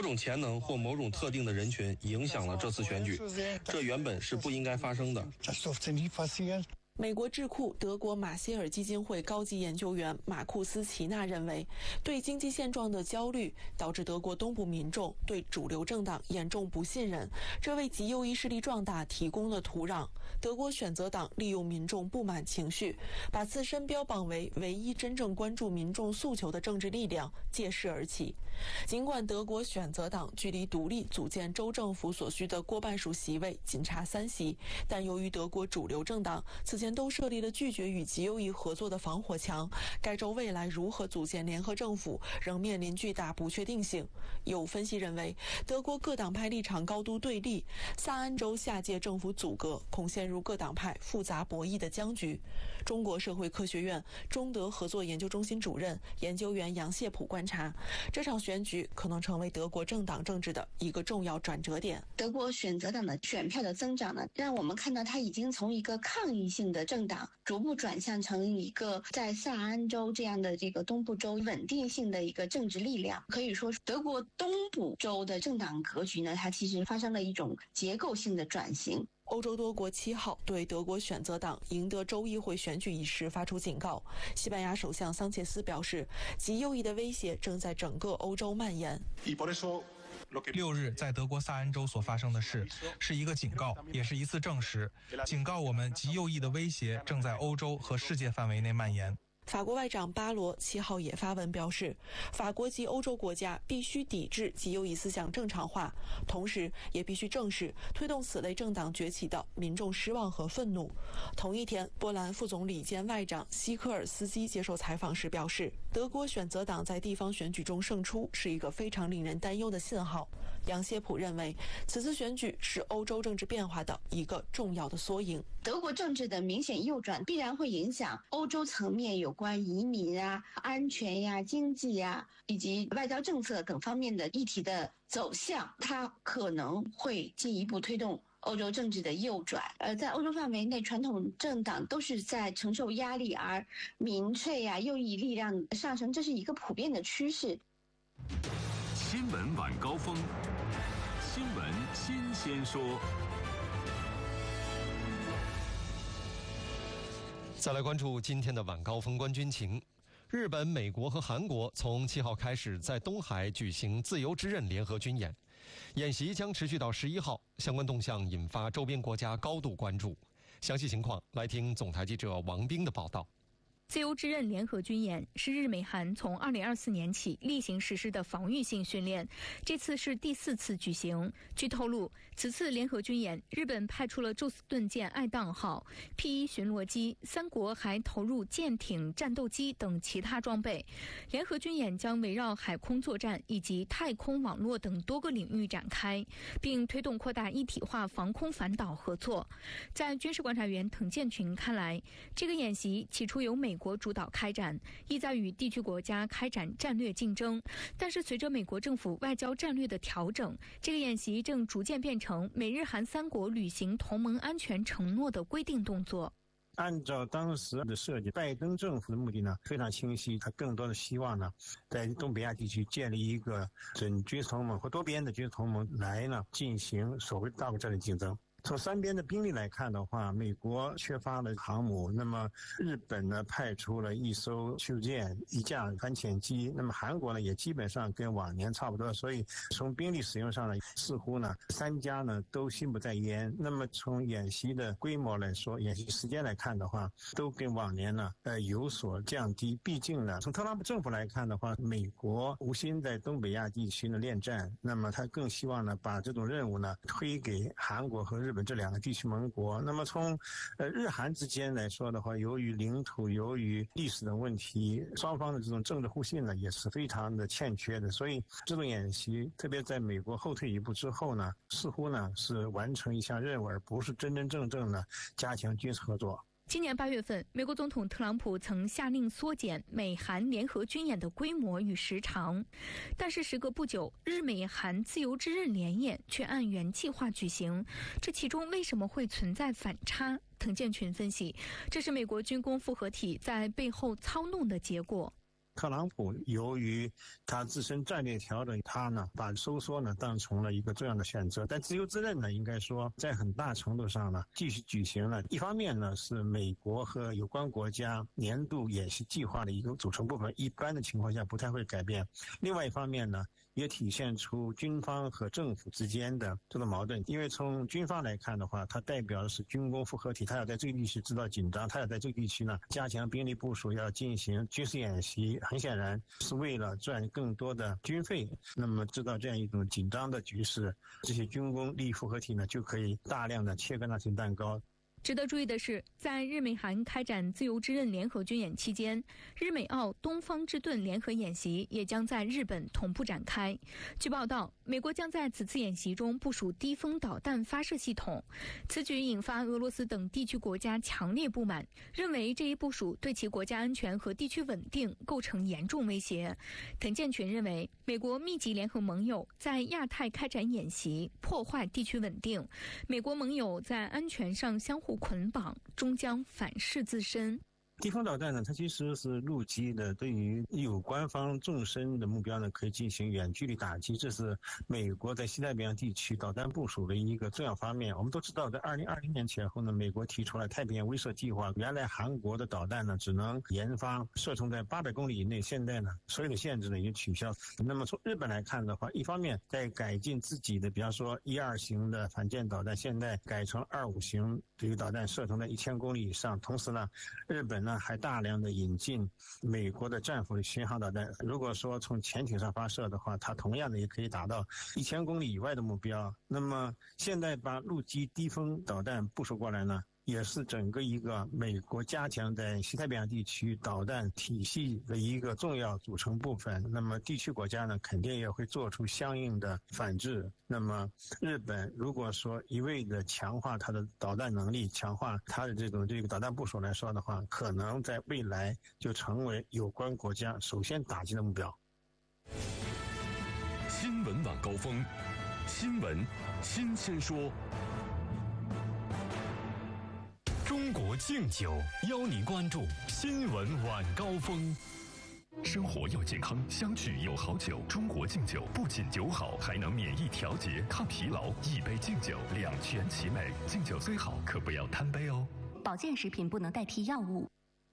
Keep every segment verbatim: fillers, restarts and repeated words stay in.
种潜能或某种特定的人群影响了这次选举，这原本是不应该发生的。 美国智库德国马歇尔基金会高级研究员马库斯·齐纳认为，对经济现状的焦虑导致德国东部民众对主流政党严重不信任，这为极右翼势力壮大提供了土壤。德国选择党利用民众不满情绪，把自身标榜为唯一真正关注民众诉求的政治力量，借势而起。尽管德国选择党距离独立组建州政府所需的过半数席位仅差三席，但由于德国主流政党此前都设立了拒绝与极右翼合作的防火墙，该州未来如何组建联合政府仍面临巨大不确定性。有分析认为，德国各党派立场高度对立，萨安州下届政府阻隔恐陷入各党派复杂博弈的僵局。中国社会科学院中德合作研究中心主任研究员杨谢普观察，这场选举可能成为德国政党政治的一个重要转折点。 德国选择党的选票的增长呢，让我们看到它已经从一个抗议性的政党逐步转向成一个在萨安州这样的这个东部州稳定性的一个政治力量。可以说德国东部州的政党格局呢，它其实发生了一种结构性的转型。 欧洲多国七号对德国选择党赢得州议会选举一事发出警告。西班牙首相桑切斯表示，极右翼的威胁正在整个欧洲蔓延。 六日在德国萨安州所发生的事是一个警告，也是一次证实，警告我们极右翼的威胁正在欧洲和世界范围内蔓延。 法国外长巴罗七号也发文表示，法国及欧洲国家必须抵制极右翼思想正常化，同时也必须正视推动此类政党崛起的民众失望和愤怒。同一天，波兰副总理兼外长西科尔斯基接受采访时表示，德国选择党在地方选举中胜出是一个非常令人担忧的信号。杨谢普认为，此次选举是欧洲政治变化的一个重要的缩影。 德国政治的明显右转必然会影响欧洲层面有关移民啊、安全呀、经济呀以及外交政策等方面的议题的走向，它可能会进一步推动欧洲政治的右转。而在欧洲范围内，传统政党都是在承受压力，而民粹呀、右翼力量上升，这是一个普遍的趋势。 新闻晚高峰，新闻新鲜说。 再来关注今天的晚高峰观军情。日本、美国和韩国从七号开始在东海举行自由之刃联合军演，演习将持续到十一号，相关动向引发周边国家高度关注。详细情况来听总台记者王冰的报道。 自由之刃联合军演是日美韩从二零二四年起例行实施的防御性训练，这次是第四次举行。据透露，此次联合军演，日本派出了宙斯盾舰爱宕号、P 一巡逻机，三国还投入舰艇、战斗机等其他装备。联合军演将围绕海空作战以及太空网络等多个领域展开，并推动扩大一体化防空反导合作。在军事观察员滕建群看来，这个演习起初由美国国主导开展，意在与地区国家开展战略竞争。但是随着美国政府外交战略的调整，这个演习正逐渐变成美日韩三国履行同盟安全承诺的规定动作。 按照当时的设计，拜登政府的目的呢非常清晰，他更多的希望呢在东北亚地区建立一个准军事同盟或多边的军事同盟来呢进行所谓大国战略竞争。从三边的兵力来看的话，美国缺乏了航母，那么日本呢派出了一艘驱逐舰、一架反潜机，那么韩国呢也基本上跟往年差不多，所以从兵力使用上呢，似乎呢三家呢都心不在焉。那么从演习的规模来说，演习时间来看的话，都跟往年呢呃有所降低。毕竟呢，从特朗普政府来看的话，美国无心在东北亚地区呢恋战，那么他更希望呢把这种任务呢推给韩国和日本。日本这两个地区盟国，那么从呃日韩之间来说的话，由于领土、由于历史的问题，双方的这种政治互信呢也是非常的欠缺的。所以这种演习，特别在美国后退一步之后呢，似乎呢是完成一项任务，而不是真真正正的加强军事合作。 今年八月份，美国总统特朗普曾下令缩减美韩联合军演的规模与时长，但是时隔不久，日美韩自由之刃联演却按原计划举行，这其中为什么会存在反差？滕建群分析，这是美国军工复合体在背后操弄的结果。 特朗普由于他自身战略调整，他呢把收缩呢当成了一个重要的选择。但自由之刃呢，应该说在很大程度上呢继续举行了。一方面呢是美国和有关国家年度演习计划的一个组成部分，一般的情况下不太会改变。另外一方面呢，也体现出军方和政府之间的这个矛盾。因为从军方来看的话，它代表的是军工复合体，它要在这个地区制造紧张，它要在这个地区呢加强兵力部署，要进行军事演习，很显然是为了赚更多的军费。那么制造这样一种紧张的局势，这些军工利益复合体呢就可以大量的切割那层蛋糕。 值得注意的是，在日美韩开展自由之刃联合军演期间，日美澳东方之盾联合演习也将在日本同步展开。据报道，美国将在此次演习中部署低风导弹发射系统，此举引发俄罗斯等地区国家强烈不满，认为这一部署对其国家安全和地区稳定构成严重威胁。滕建群认为，美国密集联合盟友在亚太开展演习，破坏地区稳定，美国盟友在安全上相互捆绑，终将反噬自身。 低风导弹呢，它其实是陆基的，对于有官方纵深的目标呢，可以进行远距离打击，这是美国在西太平洋地区导弹部署的一个重要方面。我们都知道，在二零二零年前后呢，美国提出了太平洋威慑计划，原来韩国的导弹呢只能研发射程在八百公里以内，现在呢所有的限制呢已经取消。那么从日本来看的话，一方面在改进自己的，比方说一二型的反舰导弹，现在改成二五型这个导弹，射程在一千公里以上。同时呢，日本呢还大量的引进美国的战斧的巡航导弹，如果说从潜艇上发射的话，它同样的也可以达到一千公里以外的目标。那么现在把陆基低风导弹部署过来呢，也是整个一个美国加强在西太平洋地区导弹体系的一个重要组成部分。那么地区国家呢，肯定也会做出相应的反制。那么日本如果说一味的强化它的导弹能力，强化它的这种这个导弹部署来说的话，可能在未来就成为有关国家首先打击的目标。 新闻晚高峰，新闻新鲜说。中国敬酒邀您关注新闻晚高峰。生活要健康，相聚有好酒。中国敬酒不仅酒好，还能免疫调节、抗疲劳。一杯敬酒，两全其美。敬酒虽好，可不要贪杯哦。 保健食品不能代替药物。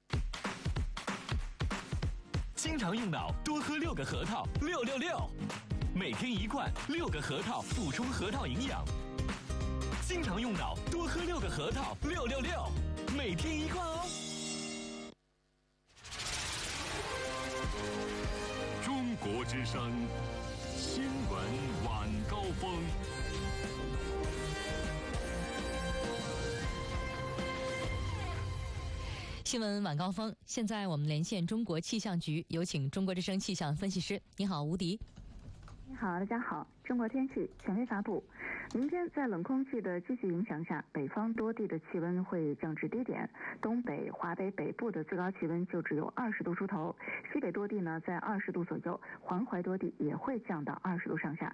经常用脑，多喝六个核桃，六六六。每天一罐，六个核桃，补充核桃营养。经常用脑，多喝六个核桃，六六六。每天一罐哦。 中国之声，新闻晚高峰。 新闻晚高峰，现在我们连线中国气象局，有请中国之声气象分析师。你好，吴迪。 你好，大家好。中国天气权威发布，明天在冷空气的继续影响下，北方多地的气温会降至低点，东北、华北北部的最高气温就只有二十度出头，西北多地呢在二十度左右，黄淮多地也会降到二十度上下。